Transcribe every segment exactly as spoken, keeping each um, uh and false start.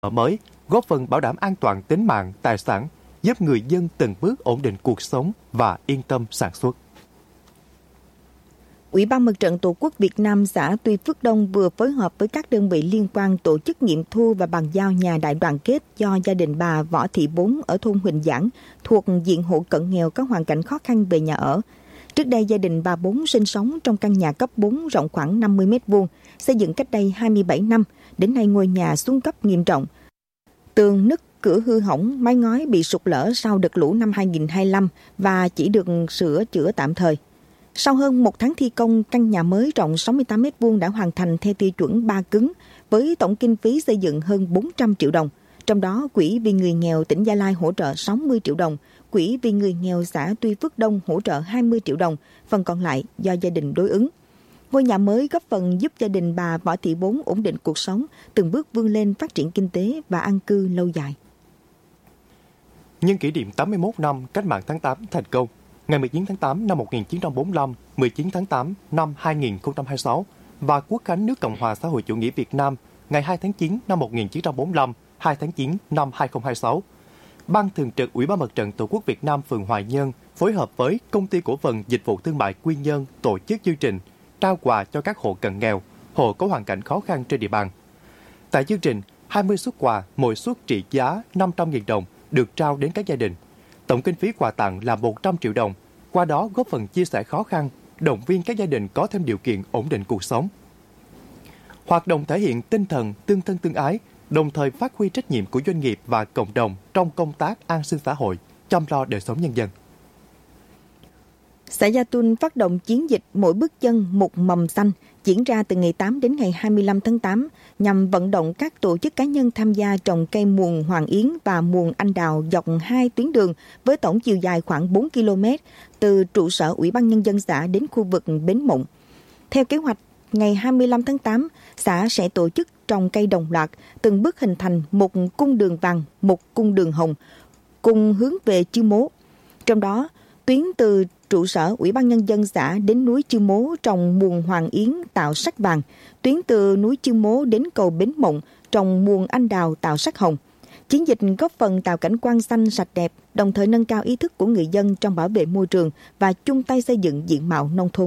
ở mới, góp phần bảo đảm an toàn tính mạng, tài sản, giúp người dân từng bước ổn định cuộc sống và yên tâm sản xuất. Ủy ban Mặt trận Tổ quốc Việt Nam xã Tuy Phước Đông vừa phối hợp với các đơn vị liên quan tổ chức nghiệm thu và bàn giao nhà đại đoàn kết do gia đình bà Võ Thị Bốn ở thôn Huỳnh Giảng thuộc diện hộ cận nghèo có hoàn cảnh khó khăn về nhà ở. Trước đây, gia đình bà Bốn sinh sống trong căn nhà cấp bốn rộng khoảng năm mươi mét vuông, xây dựng cách đây hai mươi bảy năm. Đến nay, ngôi nhà xuống cấp nghiêm trọng. Tường nứt, cửa hư hỏng, mái ngói bị sụt lở sau đợt lũ năm hai không hai lăm và chỉ được sửa chữa tạm thời. Sau hơn một tháng thi công, căn nhà mới rộng sáu mươi tám mét vuông đã hoàn thành theo tiêu chuẩn ba cứng, với tổng kinh phí xây dựng hơn bốn trăm triệu đồng. Trong đó, Quỹ vì người nghèo tỉnh Gia Lai hỗ trợ sáu mươi triệu đồng, Quỹ vì người nghèo xã Tuy Phước Đông hỗ trợ hai mươi triệu đồng, phần còn lại do gia đình đối ứng. Ngôi nhà mới góp phần giúp gia đình bà Võ Thị Bốn ổn định cuộc sống, từng bước vươn lên phát triển kinh tế và an cư lâu dài. Nhân kỷ niệm tám mươi mốt năm Cách mạng tháng tám thành công, ngày mười chín tháng tám năm một nghìn chín trăm bốn mươi lăm, mười chín tháng tám năm hai nghìn không trăm hai mươi sáu và Quốc khánh nước Cộng hòa xã hội chủ nghĩa Việt Nam ngày hai tháng chín năm một nghìn chín trăm bốn mươi lăm, hai tháng chín năm hai nghìn không trăm hai mươi sáu. Ban Thường trực Ủy ban Mặt trận Tổ quốc Việt Nam phường Hoài Nhân phối hợp với Công ty Cổ phần Dịch vụ Thương mại Quy Nhơn tổ chức chương trình trao quà cho các hộ cận nghèo, hộ có hoàn cảnh khó khăn trên địa bàn. Tại chương trình, hai mươi suất quà, mỗi suất trị giá năm trăm nghìn đồng được trao đến các gia đình. Tổng kinh phí quà tặng là một trăm triệu đồng, qua đó góp phần chia sẻ khó khăn, động viên các gia đình có thêm điều kiện ổn định cuộc sống. Hoạt động thể hiện tinh thần tương thân tương ái, đồng thời phát huy trách nhiệm của doanh nghiệp và cộng đồng trong công tác an sinh xã hội, chăm lo đời sống nhân dân. Xã Gia Tuân phát động chiến dịch Mỗi bước chân một mầm xanh diễn ra từ ngày tám đến ngày hai mươi lăm tháng tám nhằm vận động các tổ chức cá nhân tham gia trồng cây muồng Hoàng Yến và muồng Anh Đào dọc hai tuyến đường với tổng chiều dài khoảng bốn ki lô mét từ trụ sở Ủy ban Nhân dân xã đến khu vực Bến Mộng. Theo kế hoạch, ngày hai mươi lăm tháng tám, xã sẽ tổ chức trồng cây đồng loạt, từng bước hình thành một cung đường vàng, một cung đường hồng, cùng hướng về Chư Mố. Trong đó, tuyến từ trụ sở Ủy ban Nhân dân xã đến núi Chư Mố trồng muồng Hoàng Yến tạo sắc vàng, tuyến từ núi Chư Mố đến cầu Bến Mộng trồng muồng Anh Đào tạo sắc hồng. Chiến dịch góp phần tạo cảnh quan xanh sạch đẹp, đồng thời nâng cao ý thức của người dân trong bảo vệ môi trường và chung tay xây dựng diện mạo nông thôn.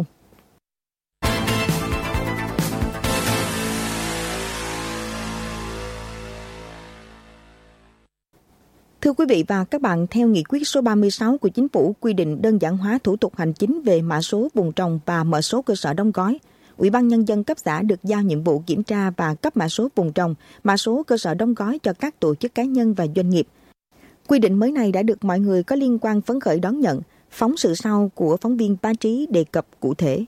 Thưa quý vị và các bạn, theo nghị quyết số ba mươi sáu của Chính phủ quy định đơn giản hóa thủ tục hành chính về mã số vùng trồng và mã số cơ sở đóng gói, Ủy ban Nhân dân cấp xã được giao nhiệm vụ kiểm tra và cấp mã số vùng trồng, mã số cơ sở đóng gói cho các tổ chức cá nhân và doanh nghiệp. Quy định mới này đã được mọi người có liên quan phấn khởi đón nhận. Phóng sự sau của phóng viên Bá Trí đề cập cụ thể.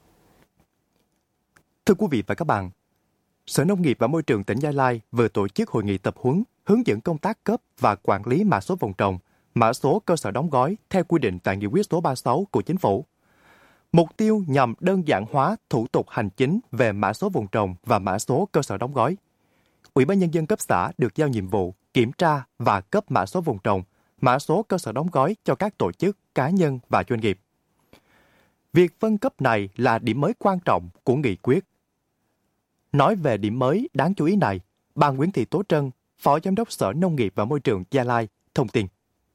Thưa quý vị và các bạn, Sở Nông nghiệp và Môi trường tỉnh Gia Lai vừa tổ chức hội nghị tập huấn hướng dẫn công tác cấp và quản lý mã số vùng trồng, mã số cơ sở đóng gói theo quy định tại nghị quyết số ba mươi sáu của Chính phủ. Mục tiêu nhằm đơn giản hóa thủ tục hành chính về mã số vùng trồng và mã số cơ sở đóng gói. Ủy ban Nhân dân cấp xã được giao nhiệm vụ kiểm tra và cấp mã số vùng trồng, mã số cơ sở đóng gói cho các tổ chức, cá nhân và doanh nghiệp. Việc phân cấp này là điểm mới quan trọng của nghị quyết. Nói về điểm mới đáng chú ý này, bà Nguyễn Thị Tố Trân, Phó Giám đốc Sở Nông nghiệp và Môi trường Gia Lai, thông tin.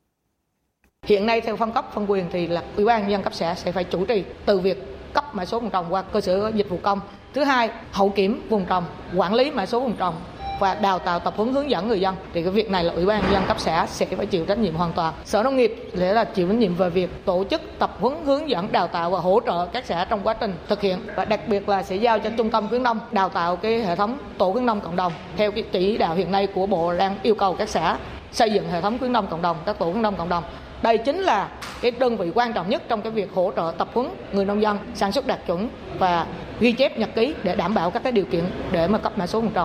Hiện nay theo phân cấp phân quyền thì là Ủy ban Nhân dân cấp xã sẽ phải chủ trì từ việc cấp mã số vùng trồng qua cơ sở dịch vụ công. Thứ hai, hậu kiểm vùng trồng, quản lý mã số vùng trồng và đào tạo tập huấn hướng dẫn người dân. Thì cái việc này là Ủy ban Nhân dân cấp xã sẽ phải chịu trách nhiệm hoàn toàn. Sở Nông nghiệp sẽ là chịu trách nhiệm về việc tổ chức tập huấn hướng dẫn, đào tạo và hỗ trợ các xã trong quá trình thực hiện, và đặc biệt là sẽ giao cho trung tâm khuyến nông đào tạo cái hệ thống tổ khuyến nông cộng đồng theo cái chỉ đạo hiện nay của Bộ đang yêu cầu các xã xây dựng hệ thống khuyến nông cộng đồng, các tổ khuyến nông cộng đồng. Đây chính là cái đơn vị quan trọng nhất trong cái việc hỗ trợ tập huấn người nông dân sản xuất đạt chuẩn và ghi chép nhật ký để đảm bảo các cái điều kiện để mà cấp mã số vùng trồng.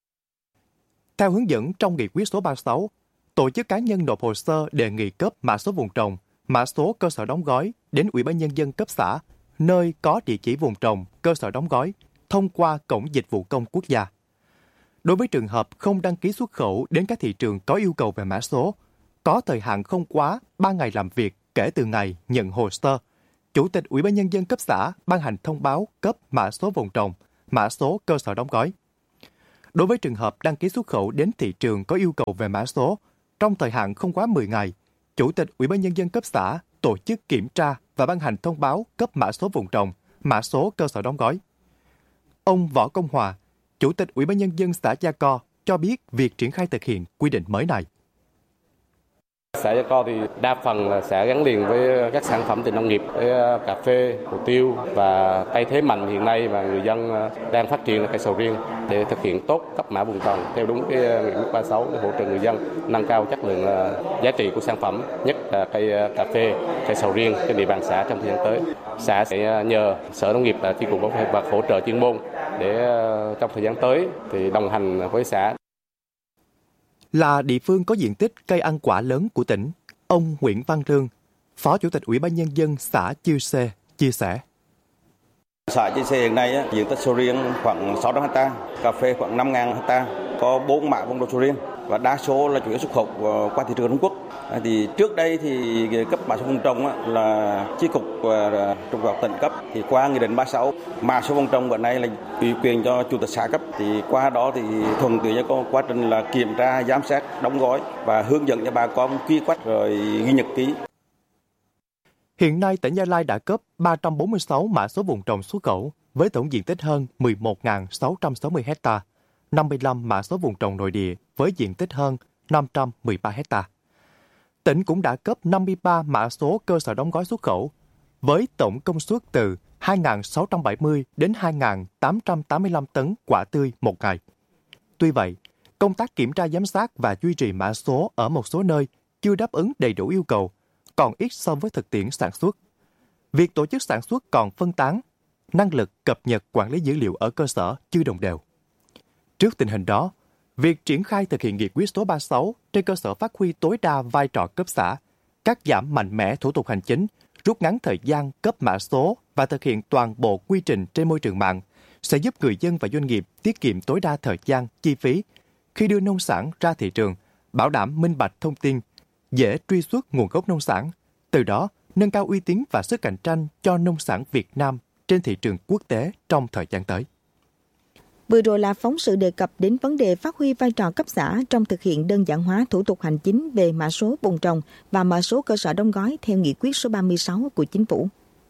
Theo hướng dẫn trong nghị quyết số ba mươi sáu, tổ chức cá nhân nộp hồ sơ đề nghị cấp mã số vùng trồng, mã số cơ sở đóng gói đến Ủy ban Nhân dân cấp xã, nơi có địa chỉ vùng trồng, cơ sở đóng gói, thông qua Cổng Dịch vụ Công Quốc gia. Đối với trường hợp không đăng ký xuất khẩu đến các thị trường có yêu cầu về mã số, có thời hạn không quá ba ngày làm việc kể từ ngày nhận hồ sơ, Chủ tịch Ủy ban Nhân dân cấp xã ban hành thông báo cấp mã số vùng trồng, mã số cơ sở đóng gói. Đối với trường hợp đăng ký xuất khẩu đến thị trường có yêu cầu về mã số, trong thời hạn không quá mười ngày, Chủ tịch Ủy ban Nhân dân cấp xã tổ chức kiểm tra và ban hành thông báo cấp mã số vùng trồng, mã số cơ sở đóng gói. Ông Võ Công Hòa, Chủ tịch Ủy ban Nhân dân xã Gia Co cho biết việc triển khai thực hiện quy định mới này. Xã Gia Co thì đa phần là sẽ gắn liền với các sản phẩm từ nông nghiệp, với cà phê, hồ tiêu và cây thế mạnh hiện nay mà người dân đang phát triển là cây sầu riêng để thực hiện tốt cấp mã vùng trồng theo đúng cái nghị quyết ba mươi sáu để hỗ trợ người dân nâng cao chất lượng giá trị của sản phẩm, nhất là cây cà phê, cây sầu riêng trên địa bàn xã trong thời gian tới. Xã sẽ nhờ Sở Nông nghiệp và Chi cục Bảo vệ thực vật hỗ trợ chuyên môn để trong thời gian tới thì đồng hành với xã. Là địa phương có diện tích cây ăn quả lớn của tỉnh, ông Nguyễn Văn Rương, Phó Chủ tịch Ủy ban Nhân dân xã Chư Sê, chia sẻ. Xã Chư Sê hiện nay diện tích sầu riêng khoảng sáu trăm héc ta, cà phê khoảng năm nghìn héc ta, có bốn mã vùng trồng sầu riêng và đa số là chủ yếu xuất khẩu qua thị trường Trung Quốc. Thì trước đây thì cấp mã số vùng trồng là chi cục trồng trọt tỉnh cấp, thì qua nghị định ba mươi sáu mã số vùng trồng bữa nay là ủy quyền cho chủ tịch xã cấp, thì qua đó thì thuận tiện cho quá trình là kiểm tra, giám sát, đóng gói và hướng dẫn cho bà con quy quách rồi ghi nhật ký. Hiện nay tỉnh Gia Lai đã cấp ba trăm bốn mươi sáu mã số vùng trồng xuất khẩu với tổng diện tích hơn mười một nghìn sáu trăm sáu mươi héc ta, năm mươi lăm mã số vùng trồng nội địa với diện tích hơn năm trăm mười ba héc ta. Tỉnh cũng đã cấp năm mươi ba mã số cơ sở đóng gói xuất khẩu với tổng công suất từ hai nghìn sáu trăm bảy mươi đến hai nghìn tám trăm tám mươi lăm tấn quả tươi một ngày. Tuy vậy, công tác kiểm tra giám sát và duy trì mã số ở một số nơi chưa đáp ứng đầy đủ yêu cầu, còn ít so với thực tiễn sản xuất. Việc tổ chức sản xuất còn phân tán, năng lực cập nhật quản lý dữ liệu ở cơ sở chưa đồng đều. Trước tình hình đó, việc triển khai thực hiện nghị quyết số ba mươi sáu trên cơ sở phát huy tối đa vai trò cấp xã, cắt giảm mạnh mẽ thủ tục hành chính, rút ngắn thời gian cấp mã số và thực hiện toàn bộ quy trình trên môi trường mạng sẽ giúp người dân và doanh nghiệp tiết kiệm tối đa thời gian, chi phí khi đưa nông sản ra thị trường, bảo đảm minh bạch thông tin, dễ truy xuất nguồn gốc nông sản, từ đó nâng cao uy tín và sức cạnh tranh cho nông sản Việt Nam trên thị trường quốc tế trong thời gian tới. Vừa rồi là phóng sự đề cập đến vấn đề phát huy vai trò cấp xã trong thực hiện đơn giản hóa thủ tục hành chính về mã số vùng trồng và mã số cơ sở đóng gói theo nghị quyết số ba mươi sáu của Chính phủ.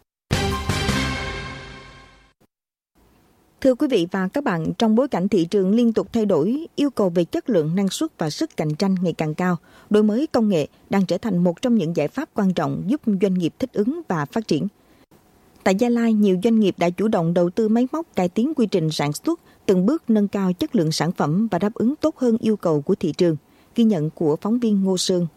Thưa quý vị và các bạn, trong bối cảnh thị trường liên tục thay đổi, yêu cầu về chất lượng, năng suất và sức cạnh tranh ngày càng cao, đổi mới công nghệ đang trở thành một trong những giải pháp quan trọng giúp doanh nghiệp thích ứng và phát triển. Tại Gia Lai, nhiều doanh nghiệp đã chủ động đầu tư máy móc cải tiến quy trình sản xuất, từng bước nâng cao chất lượng sản phẩm và đáp ứng tốt hơn yêu cầu của thị trường. Ghi nhận của phóng viên Ngô Sương.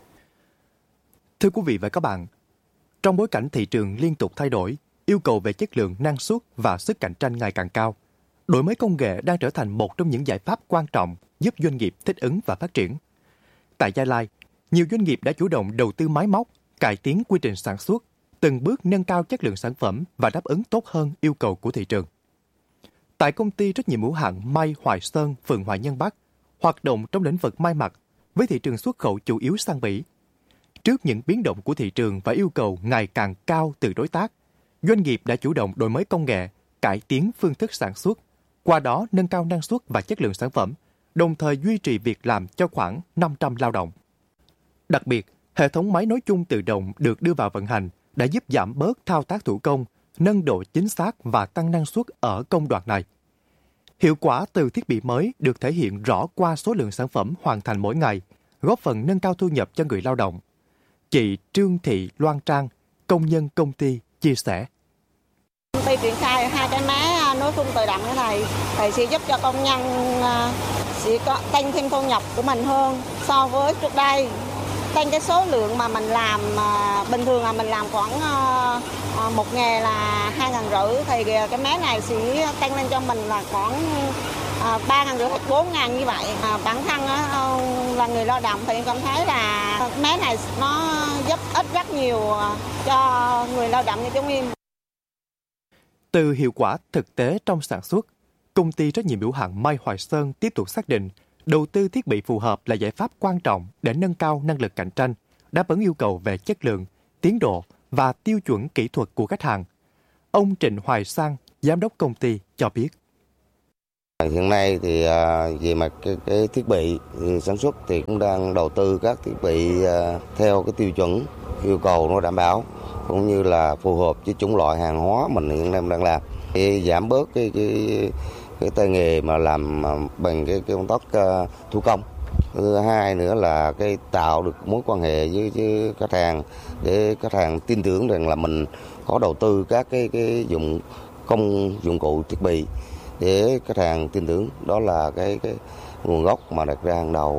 Thưa quý vị và các bạn, trong bối cảnh thị trường liên tục thay đổi, yêu cầu về chất lượng, năng suất và sức cạnh tranh ngày càng cao, đổi mới công nghệ đang trở thành một trong những giải pháp quan trọng giúp doanh nghiệp thích ứng và phát triển. Tại Gia Lai, nhiều doanh nghiệp đã chủ động đầu tư máy móc, cải tiến quy trình sản xuất, từng bước nâng cao chất lượng sản phẩm và đáp ứng tốt hơn yêu cầu của thị trường. Tại công ty trách nhiệm hữu hạn May Hoài Sơn, phường Hoài Nhân Bắc, hoạt động trong lĩnh vực may mặc với thị trường xuất khẩu chủ yếu sang Mỹ. Trước những biến động của thị trường và yêu cầu ngày càng cao từ đối tác, doanh nghiệp đã chủ động đổi mới công nghệ, cải tiến phương thức sản xuất, qua đó nâng cao năng suất và chất lượng sản phẩm, đồng thời duy trì việc làm cho khoảng năm trăm lao động. Đặc biệt, hệ thống máy nối chung tự động được đưa vào vận hành đã giúp giảm bớt thao tác thủ công, nâng độ chính xác và tăng năng suất ở công đoạn này. Hiệu quả từ thiết bị mới được thể hiện rõ qua số lượng sản phẩm hoàn thành mỗi ngày, góp phần nâng cao thu nhập cho người lao động. Chị Trương Thị Loan Trang, công nhân công ty, chia sẻ. Công ty triển khai hai cái máy nối khung tự động thế này thì sẽ giúp cho công nhân sẽ có tăng thêm thu nhập của mình hơn so với trước đây. Tăng cái số lượng mà mình làm bình thường là mình làm khoảng một nghề là hai ngàn rưỡi thì cái máy này sẽ tăng lên cho mình là khoảng ba ngàn rưỡi hoặc bốn ngàn như vậy. Bản thân là người lao động thì em cảm thấy là máy này nó giúp ích rất nhiều cho người lao động như chúng em. Từ hiệu quả thực tế trong sản xuất, công ty trách nhiệm hữu hạn May Hoài Sơn tiếp tục xác định đầu tư thiết bị phù hợp là giải pháp quan trọng để nâng cao năng lực cạnh tranh, đáp ứng yêu cầu về chất lượng, tiến độ và tiêu chuẩn kỹ thuật của khách hàng. Ông Trịnh Hoài Sang, giám đốc công ty cho biết. Hiện nay thì về mặt cái, cái thiết bị sản xuất thì cũng đang đầu tư các thiết bị theo cái tiêu chuẩn yêu cầu nó đảm bảo, cũng như là phù hợp với chủng loại hàng hóa mình hiện nay đang làm, để giảm bớt cái cái cái tay nghề mà làm bằng cái, cái công tác uh, thủ công. Thứ hai nữa là cái tạo được mối quan hệ với, với khách hàng, để khách hàng tin tưởng rằng là mình có đầu tư các cái cái dụng công dụng cụ thiết bị để khách hàng tin tưởng, đó là cái cái nguồn gốc mà đặt ra hàng đầu.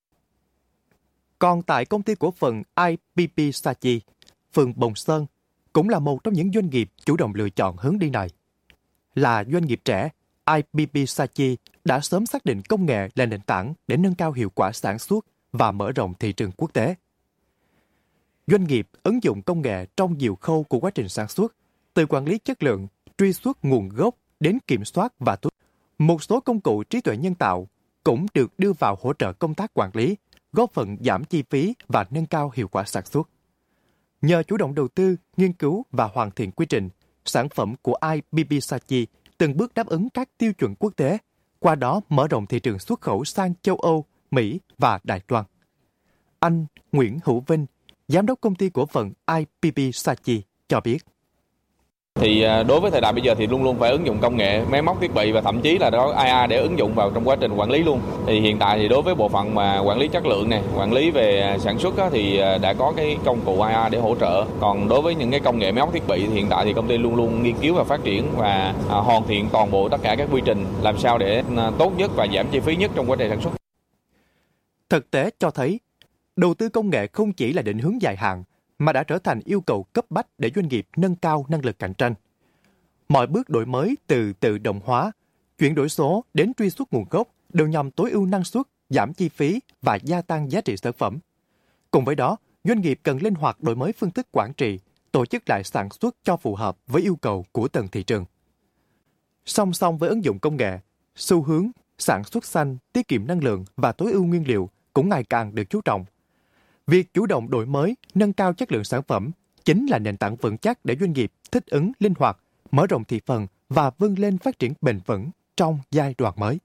Còn tại công ty cổ phần i pê pê Sachi, phường Bồng Sơn cũng là một trong những doanh nghiệp chủ động lựa chọn hướng đi này. Là doanh nghiệp trẻ, i pê pê Sachi đã sớm xác định công nghệ là nền tảng để nâng cao hiệu quả sản xuất và mở rộng thị trường quốc tế. Doanh nghiệp ứng dụng công nghệ trong nhiều khâu của quá trình sản xuất, từ quản lý chất lượng, truy xuất nguồn gốc đến kiểm soát và tối. Một số công cụ trí tuệ nhân tạo cũng được đưa vào hỗ trợ công tác quản lý, góp phần giảm chi phí và nâng cao hiệu quả sản xuất. Nhờ chủ động đầu tư, nghiên cứu và hoàn thiện quy trình, sản phẩm của i pê pê Sachi từng bước đáp ứng các tiêu chuẩn quốc tế, qua đó mở rộng thị trường xuất khẩu sang châu Âu, Mỹ và Đài Loan. Anh Nguyễn Hữu Vinh, giám đốc công ty cổ phần i pê pê Sachi cho biết. Thì đối với thời đại bây giờ thì luôn luôn phải ứng dụng công nghệ, máy móc thiết bị và thậm chí là có i a để ứng dụng vào trong quá trình quản lý luôn. Thì hiện tại thì đối với bộ phận mà quản lý chất lượng này, quản lý về sản xuất á, thì đã có cái công cụ i a để hỗ trợ. Còn đối với những cái công nghệ máy móc thiết bị thì hiện tại thì công ty luôn luôn nghiên cứu và phát triển và hoàn thiện toàn bộ tất cả các quy trình làm sao để tốt nhất và giảm chi phí nhất trong quá trình sản xuất. Thực tế cho thấy, đầu tư công nghệ không chỉ là định hướng dài hạn, mà đã trở thành yêu cầu cấp bách để doanh nghiệp nâng cao năng lực cạnh tranh. Mọi bước đổi mới từ tự động hóa, chuyển đổi số đến truy xuất nguồn gốc đều nhằm tối ưu năng suất, giảm chi phí và gia tăng giá trị sản phẩm. Cùng với đó, doanh nghiệp cần linh hoạt đổi mới phương thức quản trị, tổ chức lại sản xuất cho phù hợp với yêu cầu của từng thị trường. Song song với ứng dụng công nghệ, xu hướng sản xuất xanh, tiết kiệm năng lượng và tối ưu nguyên liệu cũng ngày càng được chú trọng. Việc chủ động đổi mới, nâng cao chất lượng sản phẩm chính là nền tảng vững chắc để doanh nghiệp thích ứng linh hoạt, mở rộng thị phần và vươn lên phát triển bền vững trong giai đoạn mới.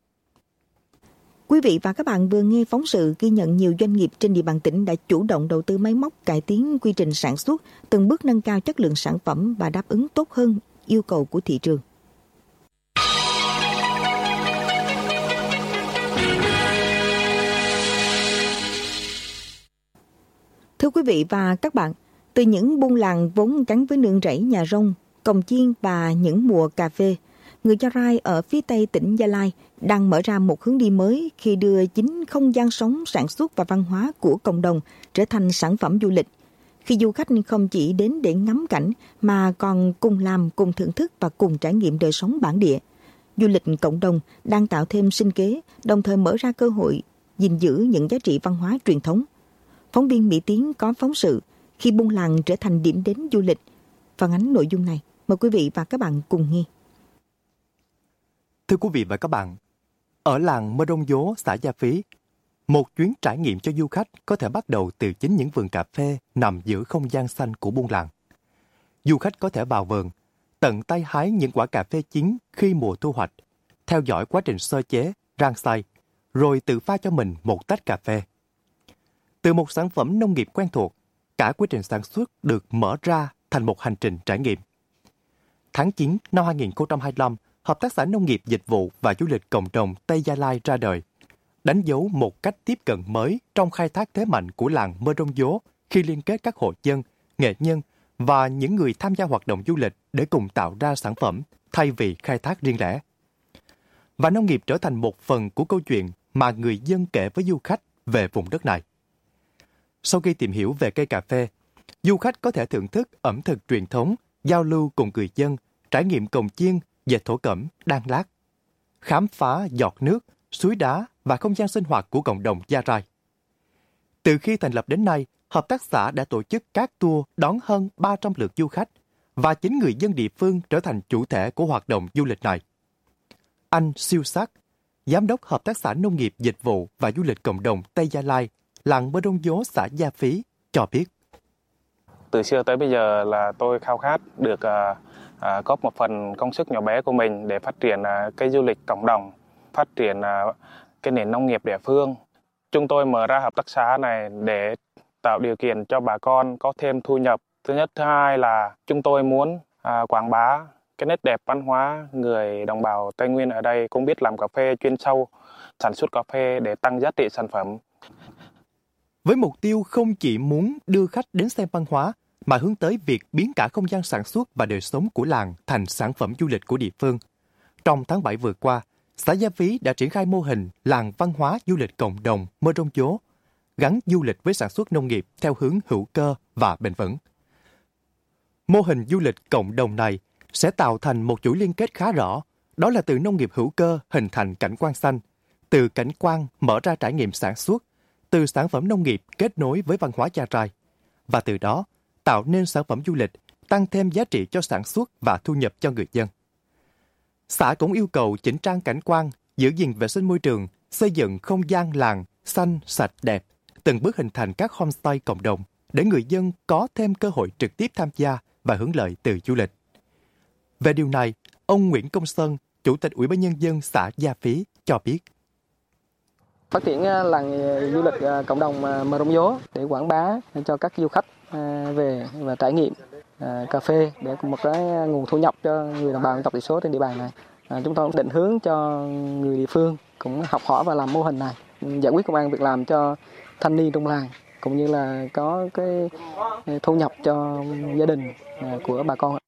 Quý vị và các bạn vừa nghe phóng sự ghi nhận nhiều doanh nghiệp trên địa bàn tỉnh đã chủ động đầu tư máy móc, cải tiến quy trình sản xuất, từng bước nâng cao chất lượng sản phẩm và đáp ứng tốt hơn yêu cầu của thị trường. Thưa quý vị và các bạn, từ những buôn làng vốn gắn với nương rẫy, nhà rông, cồng chiên và những mùa cà phê, người Gia Rai ở phía tây tỉnh Gia Lai đang mở ra một hướng đi mới khi đưa chính không gian sống, sản xuất và văn hóa của cộng đồng trở thành sản phẩm du lịch. Khi du khách không chỉ đến để ngắm cảnh mà còn cùng làm, cùng thưởng thức và cùng trải nghiệm đời sống bản địa. Du lịch cộng đồng đang tạo thêm sinh kế, đồng thời mở ra cơ hội gìn giữ những giá trị văn hóa truyền thống. Phóng viên Mỹ Tiến có phóng sự khi buôn làng trở thành điểm đến du lịch. Phản ánh nội dung này, mời quý vị và các bạn cùng nghe. Thưa quý vị và các bạn, ở làng Mơ Rông Dố, xã Gia Phí, một chuyến trải nghiệm cho du khách có thể bắt đầu từ chính những vườn cà phê nằm giữa không gian xanh của buôn làng. Du khách có thể vào vườn, tận tay hái những quả cà phê chín khi mùa thu hoạch, theo dõi quá trình sơ chế, rang xay, rồi tự pha cho mình một tách cà phê. Từ một sản phẩm nông nghiệp quen thuộc, cả quá trình sản xuất được mở ra thành một hành trình trải nghiệm. Tháng chín năm hai nghìn không trăm hai mươi lăm, Hợp tác xã Nông nghiệp Dịch vụ và Du lịch Cộng đồng Tây Gia Lai ra đời, đánh dấu một cách tiếp cận mới trong khai thác thế mạnh của làng Mơ Rông Dố khi liên kết các hộ dân, nghệ nhân và những người tham gia hoạt động du lịch để cùng tạo ra sản phẩm thay vì khai thác riêng lẻ. Và nông nghiệp trở thành một phần của câu chuyện mà người dân kể với du khách về vùng đất này. Sau khi tìm hiểu về cây cà phê, du khách có thể thưởng thức ẩm thực truyền thống, giao lưu cùng người dân, trải nghiệm cồng chiên, dệt thổ cẩm, đan lát, khám phá giọt nước, suối đá và không gian sinh hoạt của cộng đồng Gia Rai. Từ khi thành lập đến nay, hợp tác xã đã tổ chức các tour đón hơn ba trăm lượt du khách và chính người dân địa phương trở thành chủ thể của hoạt động du lịch này. Anh Siêu Sắc, Giám đốc Hợp tác xã Nông nghiệp Dịch vụ và Du lịch Cộng đồng Tây Gia Lai, làng Mơ Rông Dố, xã Gia Phí, cho biết. Từ xưa tới bây giờ là tôi khao khát được uh, uh, góp một phần công sức nhỏ bé của mình để phát triển uh, cái du lịch cộng đồng phát triển cái nền nông nghiệp địa phương. Chúng tôi mở ra hợp tác xã này để tạo điều kiện cho bà con có thêm thu nhập. Thứ nhất, thứ hai là chúng tôi muốn à, quảng bá cái nét đẹp văn hóa người đồng bào Tây Nguyên ở đây cũng biết làm cà phê chuyên sâu, sản xuất cà phê để tăng giá trị sản phẩm. Với mục tiêu không chỉ muốn đưa khách đến xem văn hóa, mà hướng tới việc biến cả không gian sản xuất và đời sống của làng thành sản phẩm du lịch của địa phương. Trong tháng bảy vừa qua, xã Gia Phí đã triển khai mô hình làng văn hóa du lịch cộng đồng Mơ Rông Chố, gắn du lịch với sản xuất nông nghiệp theo hướng hữu cơ và bền vững. Mô hình du lịch cộng đồng này sẽ tạo thành một chuỗi liên kết khá rõ, đó là từ nông nghiệp hữu cơ hình thành cảnh quan xanh, từ cảnh quan mở ra trải nghiệm sản xuất, từ sản phẩm nông nghiệp kết nối với văn hóa Gia Rai, và từ đó tạo nên sản phẩm du lịch, tăng thêm giá trị cho sản xuất và thu nhập cho người dân. Xã cũng yêu cầu chỉnh trang cảnh quan, giữ gìn vệ sinh môi trường, xây dựng không gian làng xanh, sạch, đẹp, từng bước hình thành các homestay cộng đồng để người dân có thêm cơ hội trực tiếp tham gia và hưởng lợi từ du lịch. Về điều này, ông Nguyễn Công Sơn, Chủ tịch Ủy ban Nhân dân xã Gia Phí cho biết. Phát triển làng du lịch cộng đồng Mơ Rông Chố để quảng bá cho các du khách về và trải nghiệm cà phê để một cái nguồn thu nhập cho người đồng bào dân tộc thiểu số trên địa bàn này. Chúng tôi cũng định hướng cho người địa phương cũng học hỏi và làm mô hình này, giải quyết công ăn việc làm cho thanh niên trong làng, cũng như là có cái thu nhập cho gia đình của bà con.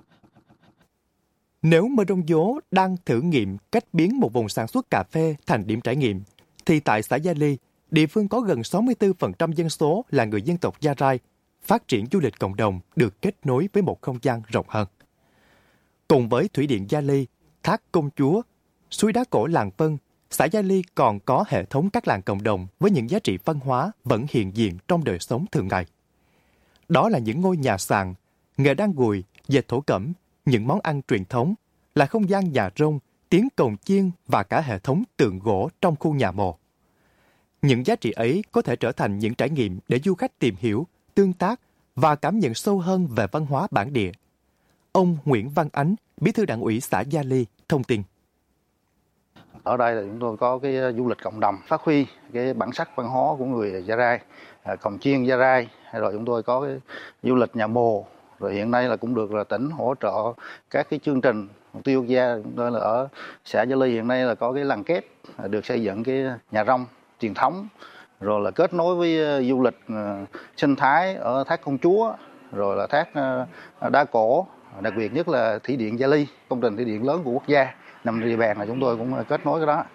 Nếu Mơ Rông Chố đang thử nghiệm cách biến một vùng sản xuất cà phê thành điểm trải nghiệm, thì tại xã Gia Ly, địa phương có gần sáu mươi tư phần trăm dân số là người dân tộc Gia Rai, phát triển du lịch cộng đồng được kết nối với một không gian rộng hơn. Cùng với Thủy điện Gia Ly, Thác Công Chúa, suối đá cổ làng Vân, xã Gia Ly còn có hệ thống các làng cộng đồng với những giá trị văn hóa vẫn hiện diện trong đời sống thường ngày. Đó là những ngôi nhà sàn, nghề đan gùi, dệt thổ cẩm, những món ăn truyền thống, là không gian nhà rông, tiếng cồng chiên và cả hệ thống tượng gỗ trong khu nhà mồ. Những giá trị ấy có thể trở thành những trải nghiệm để du khách tìm hiểu, tương tác và cảm nhận sâu hơn về văn hóa bản địa. Ông Nguyễn Văn Ánh, Bí thư Đảng ủy xã Gia Ly, thông tin. Ở đây là chúng tôi có cái du lịch cộng đồng, phát huy cái bản sắc văn hóa của người Gia Rai, cồng chiên Gia Rai, rồi chúng tôi có cái du lịch nhà mồ, rồi hiện nay là cũng được là tỉnh hỗ trợ các cái chương trình mục tiêu quốc gia. Chúng tôi là ở xã Gia Ly hiện nay là có cái làng kết, được xây dựng cái nhà rông truyền thống, rồi là kết nối với du lịch sinh thái ở Thác Công Chúa, rồi là thác đá cổ, đặc biệt nhất là thủy điện Gia Ly, công trình thủy điện lớn của quốc gia nằm trên địa bàn là chúng tôi cũng kết nối cái đó.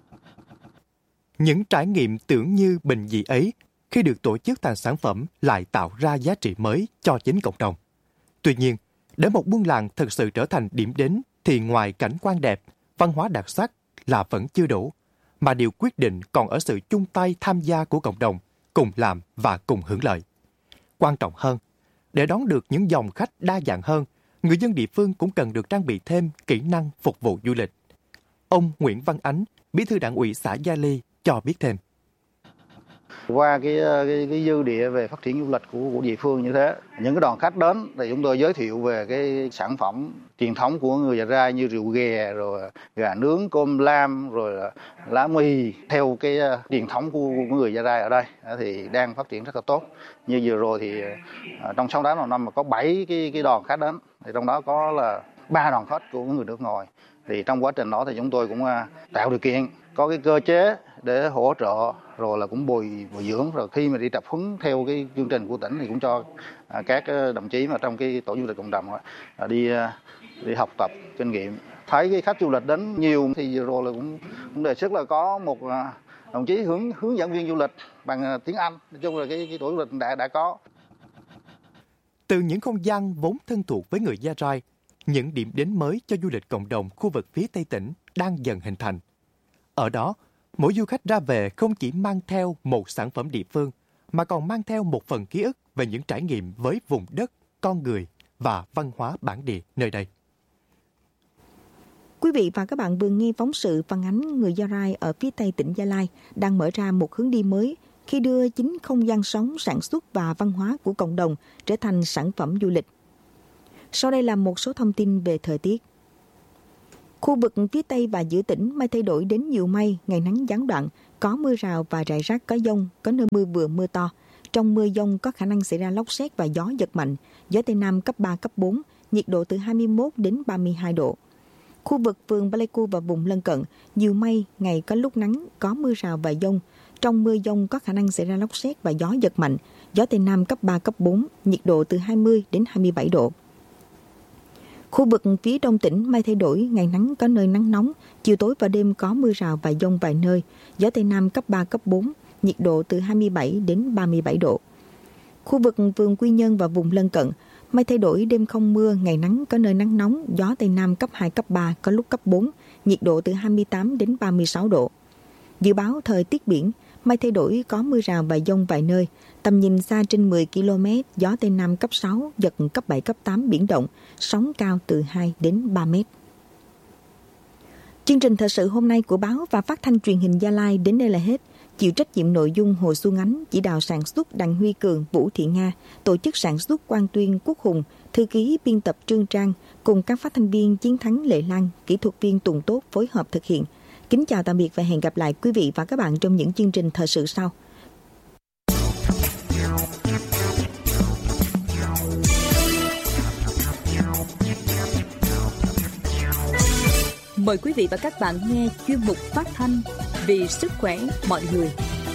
Những trải nghiệm tưởng như bình dị ấy khi được tổ chức thành sản phẩm lại tạo ra giá trị mới cho chính cộng đồng. Tuy nhiên, để một buôn làng thực sự trở thành điểm đến thì ngoài cảnh quan đẹp, văn hóa đặc sắc là vẫn chưa đủ, mà điều quyết định còn ở sự chung tay tham gia của cộng đồng, cùng làm và cùng hưởng lợi. Quan trọng hơn, để đón được những dòng khách đa dạng hơn, người dân địa phương cũng cần được trang bị thêm kỹ năng phục vụ du lịch. Ông Nguyễn Văn Ánh, Bí thư Đảng ủy xã Gia Ly cho biết thêm. Qua cái, cái, cái dư địa về phát triển du lịch của, của địa phương như thế, những cái đoàn khách đến thì chúng tôi giới thiệu về cái sản phẩm truyền thống của người Gia Rai như rượu ghè, rồi gà nướng, cơm lam, rồi lá mì theo cái truyền thống của, của người Gia Rai ở đây thì đang phát triển rất là tốt. Như vừa rồi thì trong sáu tháng đầu năm mà có bảy cái, cái đoàn khách đến, thì trong đó có là ba đoàn khách của người nước ngoài. Thì trong quá trình đó thì chúng tôi cũng tạo điều kiện, có cái cơ chế để hỗ trợ, rồi là cũng bồi bồi dưỡng, rồi khi mà đi tập huấn theo cái chương trình của tỉnh thì cũng cho các đồng chí mà trong cái tổ du lịch cộng đồng đi đi học tập kinh nghiệm. Thấy cái khách du lịch đến nhiều thì vừa rồi là cũng, cũng đề xuất là có một đồng chí hướng hướng dẫn viên du lịch bằng tiếng Anh. Nói chung là cái, cái tổ du lịch đã đã có. Từ những không gian vốn thân thuộc với người Gia Rai, những điểm đến mới cho du lịch cộng đồng khu vực phía Tây tỉnh đang dần hình thành. Ở đó, mỗi du khách ra về không chỉ mang theo một sản phẩm địa phương, mà còn mang theo một phần ký ức về những trải nghiệm với vùng đất, con người và văn hóa bản địa nơi đây. Quý vị và các bạn vừa nghe phóng sự phản ánh người Gia Rai ở phía Tây tỉnh Gia Lai đang mở ra một hướng đi mới khi đưa chính không gian sống, sản xuất và văn hóa của cộng đồng trở thành sản phẩm du lịch. Sau đây là một số thông tin về thời tiết. Khu vực phía Tây và giữa tỉnh mây thay đổi đến nhiều mây, ngày nắng gián đoạn, có mưa rào và rải rác có dông, có nơi mưa vừa mưa to. Trong mưa dông có khả năng xảy ra lốc sét và gió giật mạnh, gió Tây Nam cấp ba, cấp bốn, nhiệt độ từ hai mươi mốt đến ba mươi hai độ. Khu vực phường Pleiku và vùng lân cận, nhiều mây, ngày có lúc nắng, có mưa rào và dông. Trong mưa dông có khả năng xảy ra lốc sét và gió giật mạnh, gió Tây Nam cấp ba, cấp bốn, nhiệt độ từ hai mươi đến hai mươi bảy độ. Khu vực phía đông tỉnh mây thay đổi, ngày nắng có nơi nắng nóng, chiều tối và đêm có mưa rào và dông vài nơi, gió Tây Nam cấp ba, cấp bốn, nhiệt độ từ hai mươi bảy đến ba mươi bảy độ. Khu vực phường Quy Nhơn và vùng lân cận, mây thay đổi, đêm không mưa, ngày nắng có nơi nắng nóng, gió Tây Nam cấp hai, cấp ba, có lúc cấp bốn, nhiệt độ từ hai mươi tám đến ba mươi sáu độ. Dự báo thời tiết biển, mây thay đổi, có mưa rào và dông vài nơi, tầm nhìn xa trên mười ki lô mét, gió Tây Nam cấp sáu, giật cấp bảy, cấp tám, biển động, sóng cao từ hai đến ba mét. Chương trình thời sự hôm nay của báo và phát thanh truyền hình Gia Lai đến đây là hết. Chịu trách nhiệm nội dung Hồ Xuân Ánh, chỉ đạo sản xuất Đặng Huy Cường, Vũ Thị Nga, tổ chức sản xuất Quang Tuyên, Quốc Hùng, thư ký biên tập Trương Trang, cùng các phát thanh viên Chiến Thắng, Lệ Lan, kỹ thuật viên Tùng Tốt phối hợp thực hiện. Kính chào tạm biệt và hẹn gặp lại quý vị và các bạn trong những chương trình thời sự sau. Mời quý vị và các bạn nghe chuyên mục phát thanh Vì sức khỏe mọi người.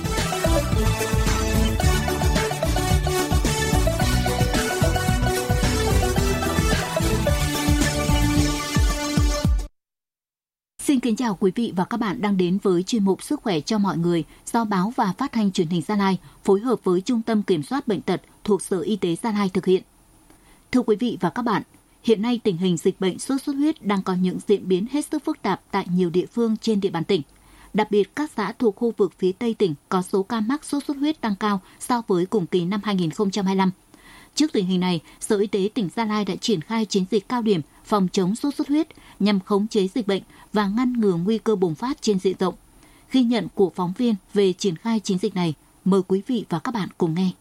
Xin kính chào quý vị và các bạn đang đến với chuyên mục Sức khỏe cho mọi người do báo và phát thanh truyền hình Gia Lai phối hợp với Trung tâm Kiểm soát Bệnh tật thuộc Sở Y tế Gia Lai thực hiện. Thưa quý vị và các bạn, hiện nay tình hình dịch bệnh sốt xuất huyết đang có những diễn biến hết sức phức tạp tại nhiều địa phương trên địa bàn tỉnh. Đặc biệt, các xã thuộc khu vực phía Tây tỉnh có số ca mắc sốt xuất huyết tăng cao so với cùng kỳ năm hai nghìn không trăm hai mươi lăm. Trước tình hình này, Sở Y tế tỉnh Gia Lai đã triển khai chiến dịch cao điểm phòng chống sốt xuất huyết nhằm khống chế dịch bệnh và ngăn ngừa nguy cơ bùng phát trên diện rộng. Ghi nhận của phóng viên về triển khai chiến dịch này, mời quý vị và các bạn cùng nghe.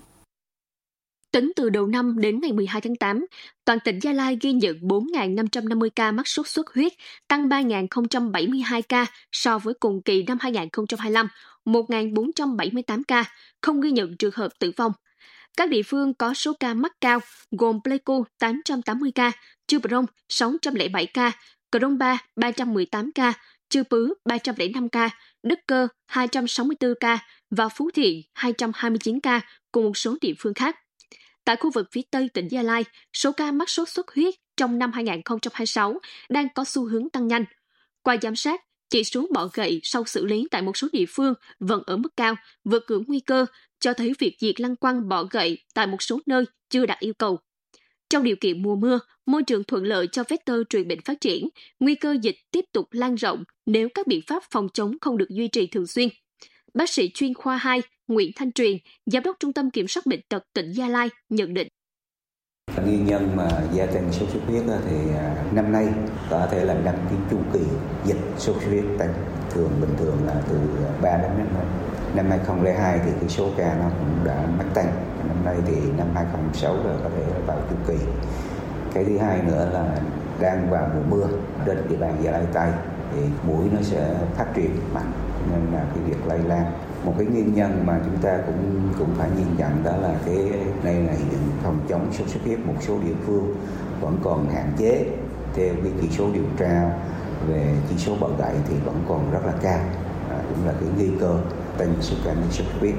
Tính từ đầu năm đến ngày mười hai tháng tám, toàn tỉnh Gia Lai ghi nhận bốn nghìn năm trăm năm mươi ca mắc sốt xuất huyết, tăng ba nghìn không trăm bảy mươi hai ca so với cùng kỳ năm hai nghìn không trăm hai mươi lăm, một nghìn bốn trăm bảy mươi tám ca, không ghi nhận trường hợp tử vong. Các địa phương có số ca mắc cao gồm Pleiku tám trăm tám mươi ca, Chư Prong sáu trăm lẻ bảy ca, Krông Ba ba trăm mười tám ca, Chư Pứ ba trăm lẻ năm ca, Đức Cơ hai trăm sáu mươi tư ca và Phú Thiện hai trăm hai mươi chín ca cùng một số địa phương khác. Tại khu vực phía Tây tỉnh Gia Lai, số ca mắc sốt xuất huyết trong năm hai nghìn không trăm hai mươi sáu đang có xu hướng tăng nhanh. Qua giám sát, chỉ số bọ gậy sau xử lý tại một số địa phương vẫn ở mức cao, vượt ngưỡng nguy cơ, cho thấy việc diệt lăng quăng bọ gậy tại một số nơi chưa đạt yêu cầu. Trong điều kiện mùa mưa, môi trường thuận lợi cho vector truyền bệnh phát triển, nguy cơ dịch tiếp tục lan rộng nếu các biện pháp phòng chống không được duy trì thường xuyên. Bác sĩ chuyên khoa hai Nguyễn Thanh Truyền, Giám đốc Trung tâm Kiểm soát Bệnh tật tỉnh Gia Lai nhận định. Nguyên nhân mà gia tăng sốt xuất huyết thì năm nay có thể là năm cái chu kỳ dịch sốt xuất huyết tăng, thường bình thường là từ ba đến năm năm. Năm hai nghìn không trăm lẻ hai thì cái số ca nó cũng đã mắc tăng. Năm nay thì năm hai nghìn không trăm lẻ sáu rồi có thể vào chu kỳ. Cái thứ hai nữa là đang vào mùa mưa trên địa bàn Gia Lai Tây thì muỗi nó sẽ phát triển mạnh nên là cái việc lây lan. Một cái nguyên nhân mà chúng ta cũng cũng phải nhìn nhận đó là cái này là hiện phòng chống sốt xuất huyết một số địa phương vẫn còn hạn chế. Theo cái chỉ số điều tra về chỉ số bọ gậy thì vẫn còn rất là cao, à, cũng là cái nguy cơ tăng số ca mắc sốt xuất huyết.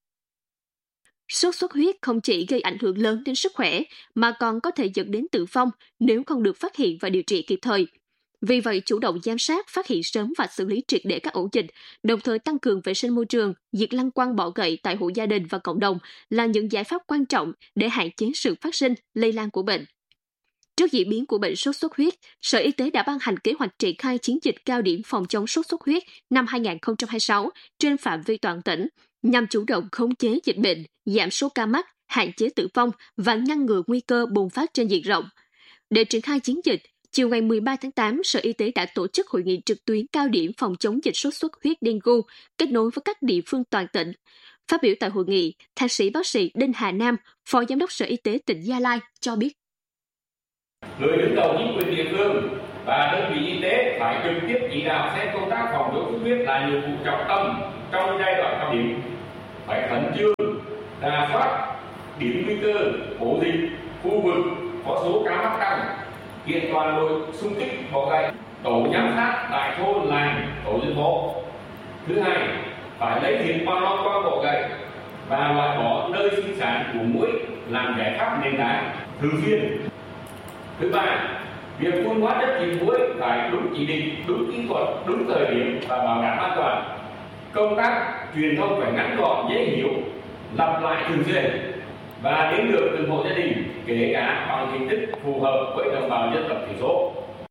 Sốt xuất huyết không chỉ gây ảnh hưởng lớn đến sức khỏe mà còn có thể dẫn đến tử vong nếu không được phát hiện và điều trị kịp thời. Vì vậy, chủ động giám sát, phát hiện sớm và xử lý triệt để các ổ dịch, đồng thời tăng cường vệ sinh môi trường, diệt lăng quăng bọ gậy tại hộ gia đình và cộng đồng là những giải pháp quan trọng để hạn chế sự phát sinh, lây lan của bệnh. Trước diễn biến của bệnh sốt xuất huyết, Sở Y tế đã ban hành kế hoạch triển khai chiến dịch cao điểm phòng chống sốt xuất huyết năm hai nghìn không trăm hai mươi sáu trên phạm vi toàn tỉnh, nhằm chủ động khống chế dịch bệnh, giảm số ca mắc, hạn chế tử vong và ngăn ngừa nguy cơ bùng phát trên diện rộng. Để triển khai chiến dịch, chiều ngày mười ba tháng tám, Sở Y tế đã tổ chức hội nghị trực tuyến cao điểm phòng chống dịch sốt xuất huyết dengue, kết nối với các địa phương toàn tỉnh. Phát biểu tại hội nghị, thạc sĩ bác sĩ Đinh Hà Nam, Phó Giám đốc Sở Y tế tỉnh Gia Lai cho biết. Người đứng đầu chính quyền địa phương và đơn vị y tế phải trực tiếp chỉ đạo xem công tác phòng chống xuất huyết là nhiệm vụ trọng tâm trong giai đoạn cao điểm, phải khẩn trương rà soát điểm nguy cơ ổ dịch khu vực có số ca mắc tăng, kiện toàn đội xung kích bọ gậy, tổ giám sát tại thôn làng tổ dân phố. Thứ hai, phải lấy thịt qua lo qua bọ gậy và loại bỏ nơi sinh sản của muỗi làm giải pháp nền tảng thường xuyên. Thứ ba, việc phun hóa chất diệt muỗi phải đúng chỉ định, đúng kỹ thuật, đúng thời điểm và bảo đảm an toàn. Công tác truyền thông phải ngắn gọn, dễ hiểu, lặp lại thường xuyên và đến được từng hộ gia đình, kể cả bằng hình thức phù hợp với đồng bào dân tộc thiểu số.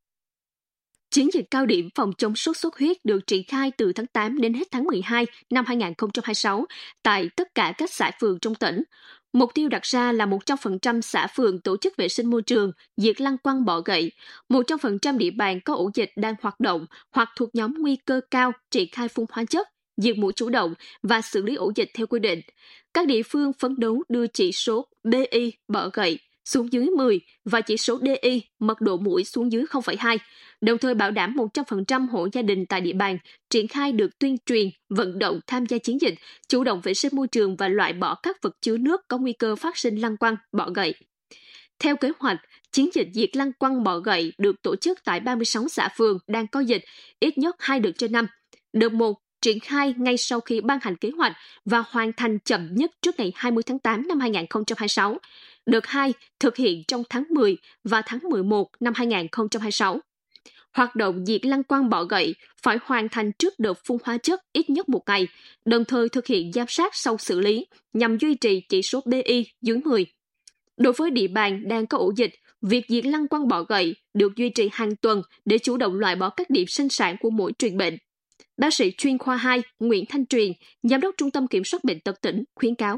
Chiến dịch cao điểm phòng chống sốt xuất huyết được triển khai từ tháng tám đến hết tháng mười hai năm hai nghìn không trăm hai mươi sáu tại tất cả các xã phường trong tỉnh. Mục tiêu đặt ra là một trăm phần trăm xã phường tổ chức vệ sinh môi trường, diệt lăng quăng bọ gậy, một trăm phần trăm địa bàn có ổ dịch đang hoạt động hoặc thuộc nhóm nguy cơ cao triển khai phun hóa chất, diệt muỗi chủ động và xử lý ổ dịch theo quy định. Các địa phương phấn đấu đưa chỉ số bê i bọ gậy xuống dưới mười và chỉ số đê i mật độ muỗi xuống dưới không phẩy hai, đồng thời bảo đảm một trăm phần trăm hộ gia đình tại địa bàn triển khai được tuyên truyền, vận động tham gia chiến dịch, chủ động vệ sinh môi trường và loại bỏ các vật chứa nước có nguy cơ phát sinh lăng quăng, bọ gậy. Theo kế hoạch, chiến dịch diệt lăng quăng bọ gậy được tổ chức tại ba mươi sáu xã phường đang có dịch, ít nhất hai đợt trên năm. Đợt một triển khai ngay sau khi ban hành kế hoạch và hoàn thành chậm nhất trước ngày hai mươi tháng tám năm hai nghìn không trăm hai mươi sáu. Đợt hai thực hiện trong tháng mười và tháng mười một năm hai nghìn không trăm hai mươi sáu. Hoạt động diệt lăng quăng bọ gậy phải hoàn thành trước đợt phun hóa chất ít nhất một ngày, đồng thời thực hiện giám sát sau xử lý nhằm duy trì chỉ số bê i dưới mười. Đối với địa bàn đang có ổ dịch, việc diệt lăng quăng bọ gậy được duy trì hàng tuần để chủ động loại bỏ các điểm sinh sản của muỗi truyền bệnh. Bác sĩ chuyên khoa hai Nguyễn Thanh Truyền, Giám đốc Trung tâm Kiểm soát Bệnh tật tỉnh khuyến cáo.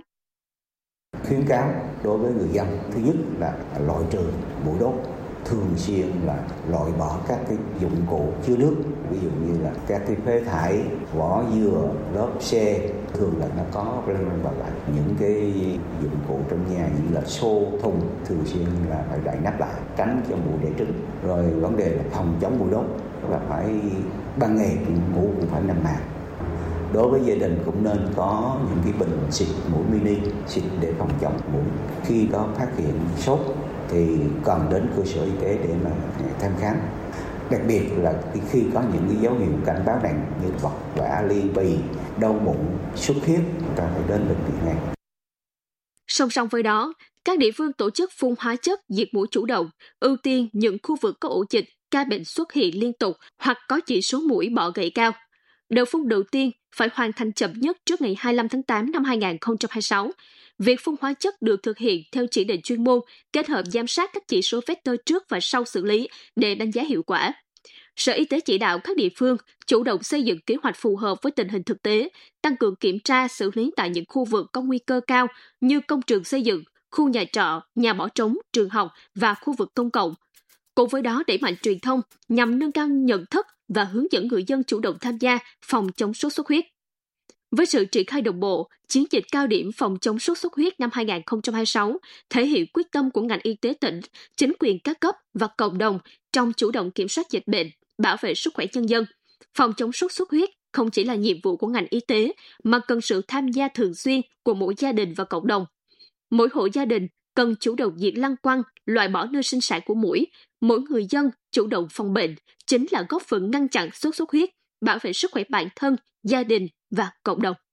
Khuyến cáo đối với người dân, thứ nhất là loại trừ muỗi đốt, thường xuyên là loại bỏ các cái dụng cụ chứa nước, ví dụ như là các cái phế thải, vỏ dừa, lớp xe, thường là nó có lăng quăng bọ gậy. Những cái dụng cụ trong nhà như là xô, thùng thường xuyên là phải đậy nắp lại, tránh cho muỗi đẻ trứng. Rồi vấn đề là phòng chống muỗi đốt là phải ban ngày ngủ cũng phải nằm màn. Đối với gia đình cũng nên có những cái bình xịt muỗi mini, xịt để phòng chống muỗi. Khi có phát hiện sốt thì cần đến cơ sở y tế để mà thăm khám. Đặc biệt là khi có những cái dấu hiệu cảnh báo nặng như vật vã, ly bì, đau bụng, xuất huyết, chúng ta phải đến bệnh viện ngay. Song song với đó, các địa phương tổ chức phun hóa chất diệt muỗi chủ động, ưu tiên những khu vực có ổ dịch, ca bệnh xuất hiện liên tục hoặc có chỉ số muỗi bọ gậy cao. Đợt phun đầu tiên phải hoàn thành chậm nhất trước ngày hai mươi lăm tháng tám năm hai nghìn không trăm hai mươi sáu. Việc phun hóa chất được thực hiện theo chỉ định chuyên môn, kết hợp giám sát các chỉ số vector trước và sau xử lý để đánh giá hiệu quả. Sở Y tế chỉ đạo các địa phương chủ động xây dựng kế hoạch phù hợp với tình hình thực tế, tăng cường kiểm tra xử lý tại những khu vực có nguy cơ cao như công trường xây dựng, khu nhà trọ, nhà bỏ trống, trường học và khu vực công cộng. Cùng với đó đẩy mạnh truyền thông nhằm nâng cao nhận thức và hướng dẫn người dân chủ động tham gia phòng chống sốt xuất huyết. Với sự triển khai đồng bộ, chiến dịch cao điểm phòng chống sốt xuất huyết năm hai nghìn không trăm hai mươi sáu thể hiện quyết tâm của ngành y tế tỉnh, chính quyền các cấp và cộng đồng trong chủ động kiểm soát dịch bệnh, bảo vệ sức khỏe nhân dân. Phòng chống sốt xuất huyết không chỉ là nhiệm vụ của ngành y tế mà cần sự tham gia thường xuyên của mỗi gia đình và cộng đồng. Mỗi hộ gia đình cần chủ động diệt lăng quăng, loại bỏ nơi sinh sản của muỗi. Mỗi người dân chủ động phòng bệnh chính là góp phần ngăn chặn sốt xuất huyết, bảo vệ sức khỏe bản thân, gia đình và cộng đồng.